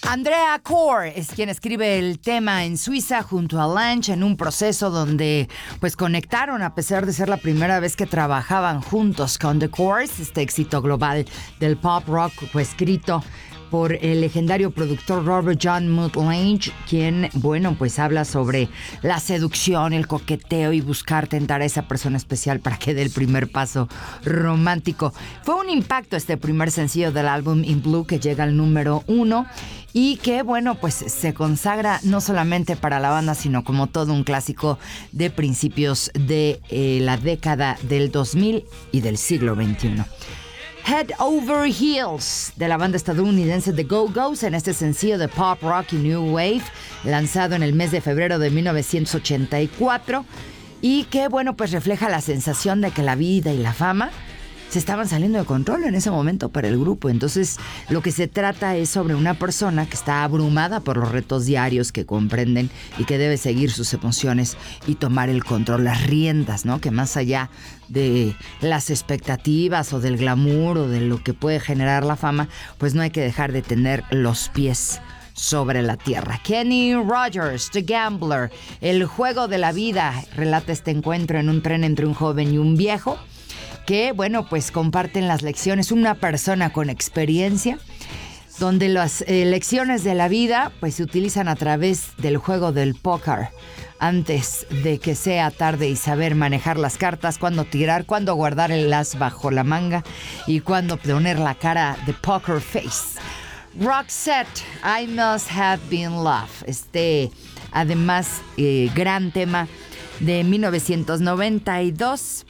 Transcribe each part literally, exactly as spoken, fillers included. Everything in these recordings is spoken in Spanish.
Andrea Corr es quien escribe el tema en Suiza junto a Lange en un proceso donde pues conectaron a pesar de ser la primera vez que trabajaban juntos con The Corrs, este éxito global del pop rock fue escrito por el legendario productor Robert John Mutt Lange, quien, bueno, pues habla sobre la seducción, el coqueteo y buscar tentar a esa persona especial para que dé el primer paso romántico. Fue un impacto este primer sencillo del álbum In Blue que llega al número uno y que, bueno, pues se consagra no solamente para la banda, sino como todo un clásico de principios de eh, la década del dos mil y del siglo veintiuno. Head Over Heels de la banda estadounidense The Go-Go's en este sencillo de pop rock y new wave lanzado en el mes de febrero de mil novecientos ochenta y cuatro y que, bueno, pues refleja la sensación de que la vida y la fama se estaban saliendo de control en ese momento para el grupo. Entonces, lo que se trata es sobre una persona que está abrumada por los retos diarios que comprenden y que debe seguir sus emociones y tomar el control, las riendas, ¿no? Que más allá de las expectativas o del glamour o de lo que puede generar la fama, pues no hay que dejar de tener los pies sobre la tierra. Kenny Rogers, The Gambler, el juego de la vida, relata este encuentro en un tren entre un joven y un viejo que, bueno, pues comparten las lecciones, una persona con experiencia, donde las eh, lecciones de la vida pues se utilizan a través del juego del póker, antes de que sea tarde y saber manejar las cartas, cuándo tirar, cuándo guardar el as bajo la manga y cuándo poner la cara de poker face. Roxette, I Must Have Been Love, este además eh, gran tema de mil novecientos noventa y dos.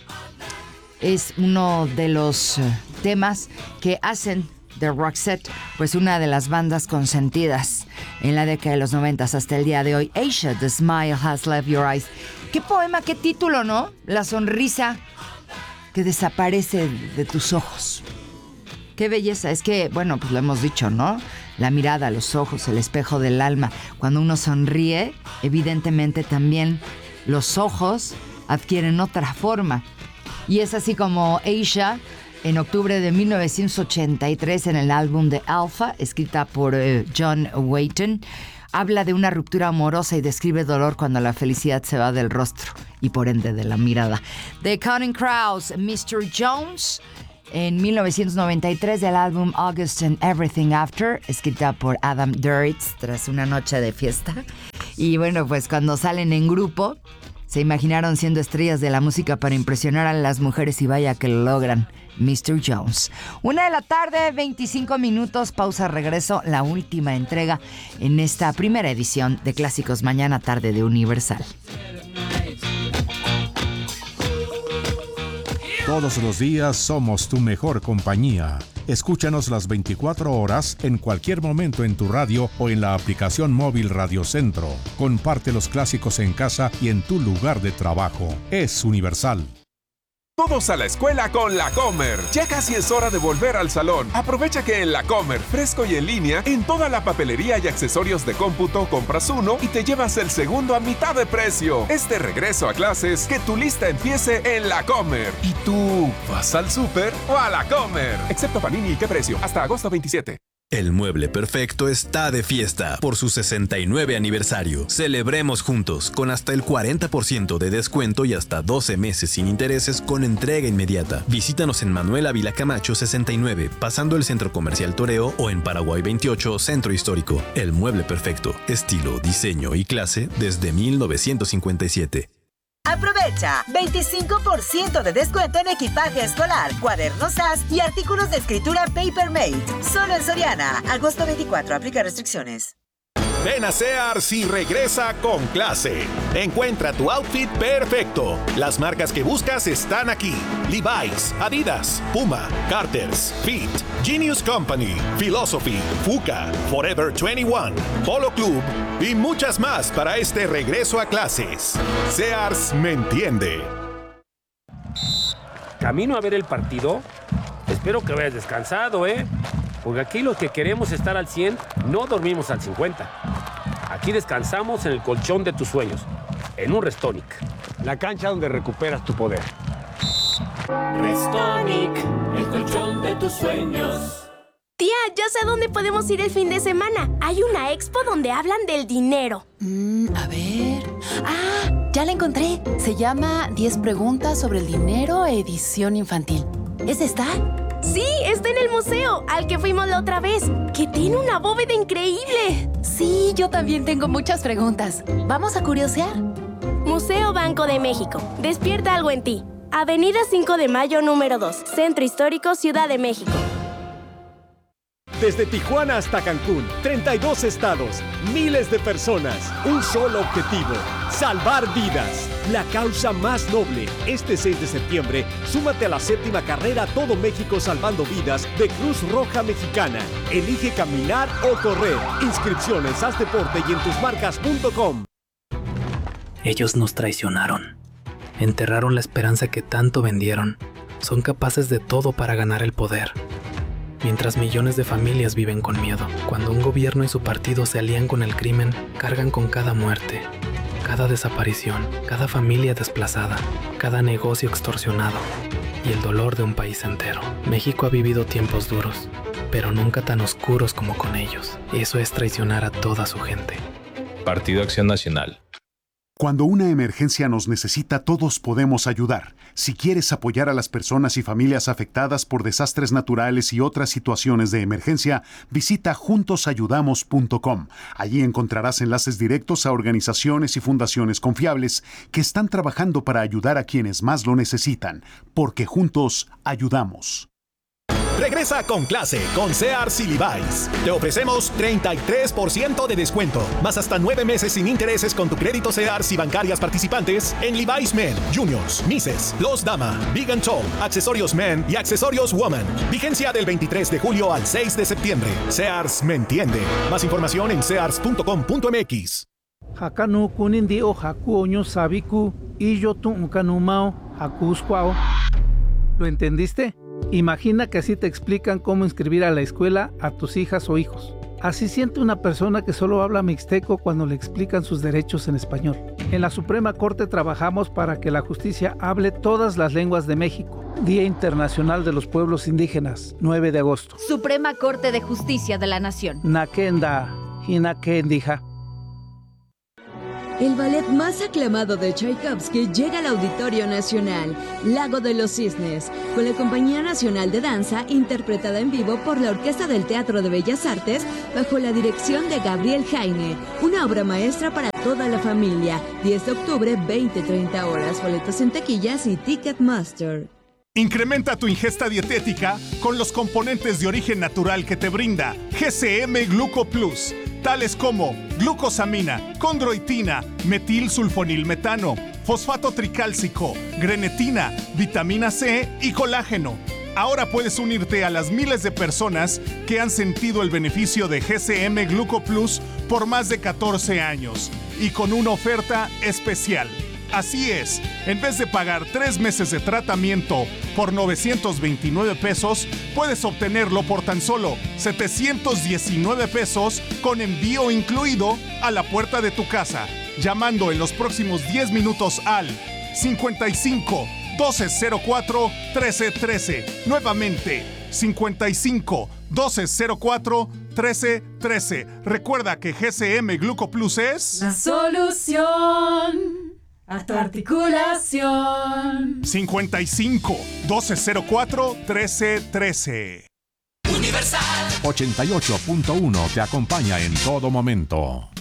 Es uno de los temas que hacen de Roxette pues una de las bandas consentidas en la década de los noventas hasta el día de hoy. Asia, The Smile Has Left Your Eyes. Qué poema, qué título, ¿no? La sonrisa que desaparece de tus ojos. Qué belleza. Es que, bueno, pues lo hemos dicho, ¿no? La mirada, los ojos, el espejo del alma. Cuando uno sonríe, evidentemente también los ojos adquieren otra forma. Y es así como Asia, en octubre de mil novecientos ochenta y tres, en el álbum de Alpha, escrita por eh, John Wayton, habla de una ruptura amorosa y describe dolor cuando la felicidad se va del rostro y por ende de la mirada. The Counting Crows, mister Jones, en mil novecientos noventa y tres, del álbum August and Everything After, escrita por Adam Duritz tras una noche de fiesta. Y bueno, pues cuando salen en grupo, se imaginaron siendo estrellas de la música para impresionar a las mujeres y vaya que lo logran. mister Jones. Una de la tarde, veinticinco minutos, pausa, regreso, la última entrega en esta primera edición de Clásicos Mañana Tarde de Universal. Todos los días somos tu mejor compañía. Escúchanos las veinticuatro horas en cualquier momento en tu radio o en la aplicación móvil Radio Centro. Comparte los clásicos en casa y en tu lugar de trabajo. Es Universal. Todos a la escuela con La Comer. Ya casi es hora de volver al salón. Aprovecha que en La Comer, fresco y en línea, en toda la papelería y accesorios de cómputo, compras uno y te llevas el segundo a mitad de precio. Es de regreso a clases, que tu lista empiece en La Comer. ¿Y tú vas al súper o a La Comer? Excepto Panini, ¿qué precio? Hasta agosto veintisiete. El Mueble Perfecto está de fiesta por su sesenta y nueve aniversario. Celebremos juntos con hasta el cuarenta por ciento de descuento y hasta doce meses sin intereses con entrega inmediata. Visítanos en Manuel Ávila Camacho sesenta y nueve, pasando el Centro Comercial Toreo, o en Paraguay veintiocho, Centro Histórico. El Mueble Perfecto, estilo, diseño y clase desde mil novecientos cincuenta y siete. Aprovecha veinticinco por ciento de descuento en equipaje escolar, cuadernos A S y artículos de escritura Papermate. Solo en Soriana. Agosto veinticuatro. Aplica restricciones. Ven a Sears y regresa con clase. Encuentra tu outfit perfecto. Las marcas que buscas están aquí: Levi's, Adidas, Puma, Carter's, Fit, Genius Company, Philosophy, Fuka, Forever veintiuno, Polo Club y muchas más para este regreso a clases. Sears me entiende. Camino a ver el partido. Espero que vayas descansado, ¿eh? Porque aquí los que queremos estar al cien no dormimos al cincuenta. Aquí descansamos en el colchón de tus sueños, en un Restonic. La cancha donde recuperas tu poder. Restonic, el colchón de tus sueños. Tía, Ya sé a dónde podemos ir el fin de semana. Hay una expo donde hablan del dinero. Mm, a ver... ¡Ah! Ya la encontré. Se llama diez preguntas sobre el dinero, edición infantil. ¿Es esta? Sí, está en el museo, al que fuimos la otra vez, que tiene una bóveda increíble. Sí, yo también tengo muchas preguntas. ¿Vamos a curiosear? Museo Banco de México. Despierta algo en ti. Avenida cinco de Mayo, número dos. Centro Histórico, Ciudad de México. Desde Tijuana hasta Cancún, treinta y dos estados, miles de personas, un solo objetivo, salvar vidas. La causa más noble. Este seis de septiembre, súmate a la séptima carrera Todo México Salvando Vidas de Cruz Roja Mexicana. Elige caminar o correr. Inscripciones, haz deporte y en tus marcas punto com. Ellos nos traicionaron. Enterraron la esperanza que tanto vendieron. Son capaces de todo para ganar el poder. Mientras millones de familias viven con miedo, cuando un gobierno y su partido se alían con el crimen, cargan con cada muerte, cada desaparición, cada familia desplazada, cada negocio extorsionado y el dolor de un país entero. México ha vivido tiempos duros, pero nunca tan oscuros como con ellos. Eso es traicionar a toda su gente. Partido Acción Nacional. Cuando una emergencia nos necesita, todos podemos ayudar. Si quieres apoyar a las personas y familias afectadas por desastres naturales y otras situaciones de emergencia, visita juntos ayudamos punto com. Allí encontrarás enlaces directos a organizaciones y fundaciones confiables que están trabajando para ayudar a quienes más lo necesitan, porque juntos ayudamos. Regresa con clase con Sears y Levi's. Te ofrecemos treinta y tres por ciento de descuento, más hasta nueve meses sin intereses con tu crédito Sears y bancarias participantes en Levi's Men, Juniors, Misses, Los Dama, Big and Tall, accesorios Men y accesorios Woman. Vigencia del veintitrés de julio al seis de septiembre. Sears me entiende. Más información en sears punto com punto m x. Hakanu kunindi o haku oño sabiku y yo tu ukanumao hakuskwao. ¿Lo entendiste? Imagina que así te explican cómo inscribir a la escuela a tus hijas o hijos. Así siente una persona que solo habla mixteco cuando le explican sus derechos en español. En la Suprema Corte trabajamos para que la justicia hable todas las lenguas de México. Día Internacional de los Pueblos Indígenas, nueve de agosto. Suprema Corte de Justicia de la Nación. Nakenda, Hinakendija. El ballet más aclamado de Tchaikovsky llega al Auditorio Nacional, Lago de los Cisnes, con la Compañía Nacional de Danza, interpretada en vivo por la Orquesta del Teatro de Bellas Artes, bajo la dirección de Gabriel Jaime. Una obra maestra para toda la familia. diez de octubre, veinte a treinta horas. Boletos en taquillas y Ticketmaster. Incrementa tu ingesta dietética con los componentes de origen natural que te brinda G C M Gluco Plus, tales como glucosamina, condroitina, metilsulfonilmetano, fosfato tricálcico, grenetina, vitamina C y colágeno. Ahora puedes unirte a las miles de personas que han sentido el beneficio de G C M Gluco Plus por más de catorce años y con una oferta especial. Así es, en vez de pagar tres meses de tratamiento por novecientos veintinueve pesos, puedes obtenerlo por tan solo setecientos diecinueve pesos con envío incluido a la puerta de tu casa, llamando en los próximos diez minutos al cincuenta y cinco, doce cero cuatro, trece trece. Nuevamente, cincuenta y cinco, doce cero cuatro, trece trece. Recuerda que G C M Gluco Plus es la solución a tu articulación. cincuenta y cinco, doce cero cuatro, trece trece. Universal ochenta y ocho punto uno te acompaña en todo momento.